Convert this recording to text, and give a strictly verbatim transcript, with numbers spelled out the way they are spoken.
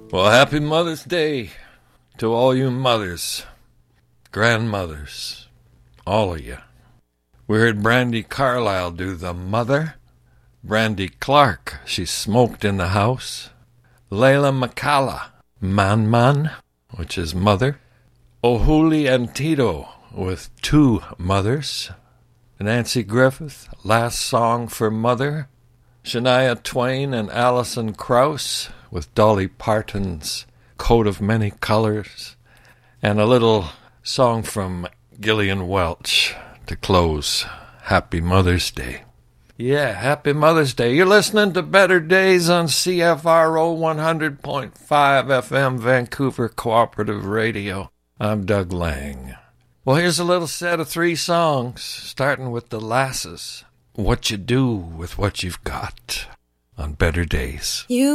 Well, happy Mother's Day to all you mothers, grandmothers, all of you. We heard Brandy Carlisle do The Mother. Brandy Clark, She Smoked in the House. Layla McCalla, Man Man, which is Mother. Ohuli and Tito with Two Mothers. Nancy Griffith, Last Song for Mother. Shania Twain and Alison Krauss with Dolly Parton's Coat of Many Colors. And a little song from Gillian Welch to close. Happy Mother's Day. Yeah, happy Mother's Day. You're listening to Better Days on C F R O one hundred point five F M, Vancouver Cooperative Radio. I'm Doug Lang. Well, here's a little set of three songs, starting with the Lasses. What You Do with What You've Got on Better Days. You